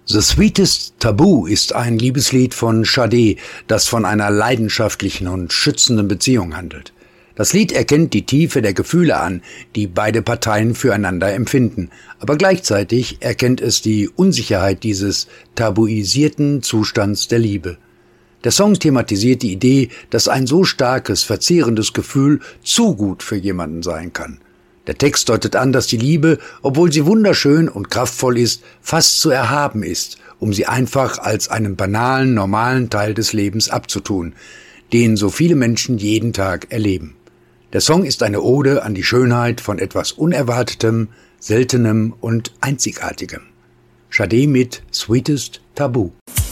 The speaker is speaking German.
The Sweetest Taboo ist ein Liebeslied von Sade, das von einer leidenschaftlichen und schützenden Beziehung handelt. Das Lied erkennt die Tiefe der Gefühle an, die beide Parteien füreinander empfinden, aber gleichzeitig erkennt es die Unsicherheit dieses tabuisierten Zustands der Liebe. Der Song thematisiert die Idee, dass ein so starkes, verzehrendes Gefühl zu gut für jemanden sein kann. Der Text deutet an, dass die Liebe, obwohl sie wunderschön und kraftvoll ist, fast zu erhaben ist, um sie einfach als einen banalen, normalen Teil des Lebens abzutun, den so viele Menschen jeden Tag erleben. Der Song ist eine Ode an die Schönheit von etwas Unerwartetem, Seltenem und Einzigartigem. Sade mit Sweetest Taboo.